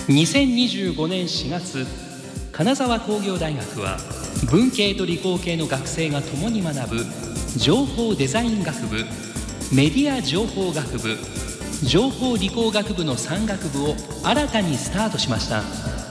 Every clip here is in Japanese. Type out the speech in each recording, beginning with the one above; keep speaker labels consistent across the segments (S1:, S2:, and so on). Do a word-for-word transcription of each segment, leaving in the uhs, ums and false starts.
S1: にせんにじゅうごねんしがつ、金沢工業大学は文系と理工系の学生が共に学ぶ情報デザイン学部、メディア情報学部、情報理工学部のさん学部を新たにスタートしました。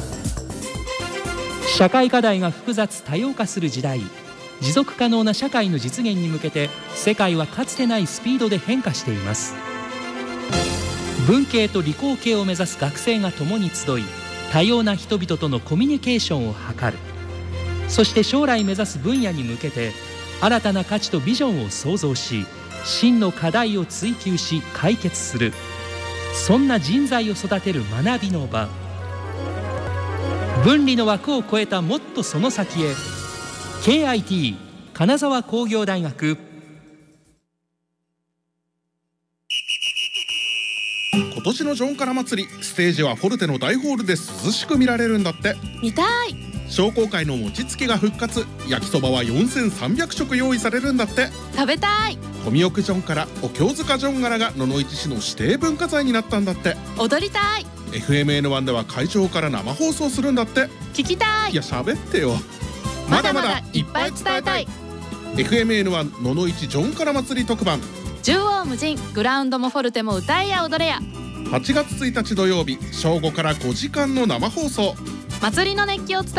S1: 社会課題が複雑多様化する時代、持続可能な社会の実現に向けて世界はかつてないスピードで変化しています。文系と理工系を目指す学生が共に集い、多様な人々とのコミュニケーションを図る。そして将来目指す分野に向けて新たな価値とビジョンを創造し、真の課題を追求し解決する。そんな人材を育てる学びの場。分離の枠を超えたもっとその先へ。 ケーアイティー 金沢工業大学。
S2: 今年のジョンカラ祭り、ステージはフォルテの大ホールで涼しく見られるんだって。
S3: 見たい。
S2: 商工会の餅つきが復活。焼きそばはよんせんさんびゃくしょく用意されるんだって。
S3: 食べたい。
S2: 富奥ジョンからお経塚ジョン柄が野々市市の指定文化財になったんだって。
S3: 踊りたい。
S2: エフエムエヌワン では会場から生放送するんだって。
S3: 聞きたい。
S2: いや喋ってよ。
S3: まだまだいっぱい伝えたい。
S2: エフエムエヌワン 野々市ジョンカラ祭り特番。
S3: 縦横無尽、グラウンドもフォルテも歌えや踊れや。
S2: はちがつついたち土曜日、正午からごじかんの生放送。
S3: 祭りの熱気を伝え